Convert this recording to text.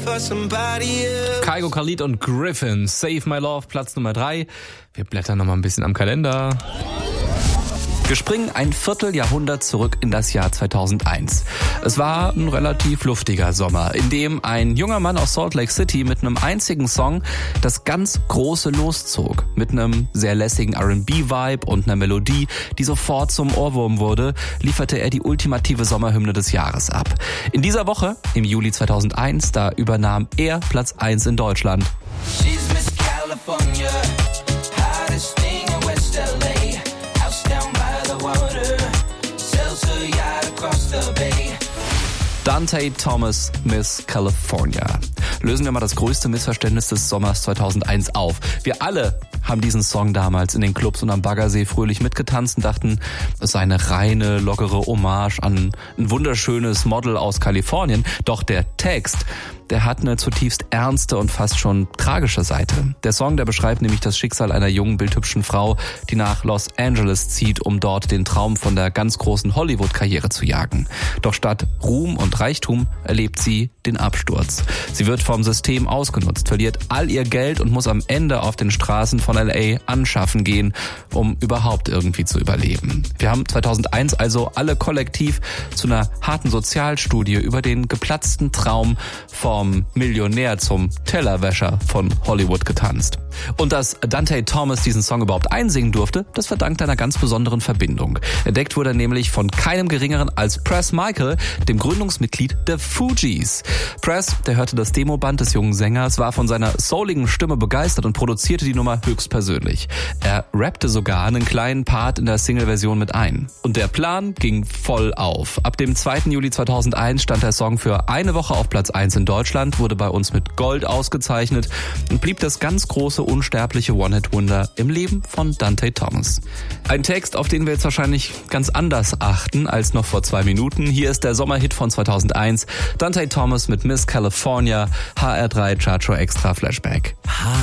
Kygo, Khalid und Griffin, Save My Love, Platz Nummer 3. Wir blättern noch mal ein bisschen am Kalender. Wir springen ein Vierteljahrhundert zurück in das Jahr 2001. Es war ein relativ luftiger Sommer, in dem ein junger Mann aus Salt Lake City mit einem einzigen Song das ganz Große loszog. Mit einem sehr lässigen R&B-Vibe und einer Melodie, die sofort zum Ohrwurm wurde, lieferte er die ultimative Sommerhymne des Jahres ab. In dieser Woche, im Juli 2001, da übernahm er Platz 1 in Deutschland. She's Miss California, hottest thing in West LA, house down by the water, sails her yacht across the bay. Dante Thomas, Miss California. Lösen wir mal das größte Missverständnis des Sommers 2001 auf. Wir alle haben diesen Song damals in den Clubs und am Baggersee fröhlich mitgetanzt und dachten, es sei eine reine, lockere Hommage an ein wunderschönes Model aus Kalifornien. Doch der Text, der hat eine zutiefst ernste und fast schon tragische Seite. Der Song, der beschreibt nämlich das Schicksal einer jungen, bildhübschen Frau, die nach Los Angeles zieht, um dort den Traum von der ganz großen Hollywood-Karriere zu jagen. Doch statt Ruhm und Reichtum erlebt sie den Absturz. Sie wird vom System ausgenutzt, verliert all ihr Geld und muss am Ende auf den Straßen von LA anschaffen gehen, um überhaupt irgendwie zu überleben. Wir haben 2001 also alle kollektiv zu einer harten Sozialstudie über den geplatzten Traum vom Millionär zum Tellerwäscher von Hollywood getanzt. Und dass Dante Thomas diesen Song überhaupt einsingen durfte, das verdankt einer ganz besonderen Verbindung. Entdeckt wurde er nämlich von keinem Geringeren als Press Michael, dem Gründungsmitglied der Fugees. Press, der hörte das Demoband des jungen Sängers, war von seiner souligen Stimme begeistert und produzierte die Nummer höchstpersönlich. Er rappte sogar einen kleinen Part in der Single-Version mit ein. Und der Plan ging voll auf. Ab dem 2. Juli 2001 stand der Song für eine Woche auf Platz 1 in Deutschland, wurde bei uns mit Gold ausgezeichnet und blieb das ganz große, unsterbliche One-Hit-Wonder im Leben von Dante Thomas. Ein Text, auf den wir jetzt wahrscheinlich ganz anders achten als noch vor 2 Minuten. Hier ist der Sommerhit von 2001, Dante Thomas mit Miss California, HR3 Chartshow Extra Flashback.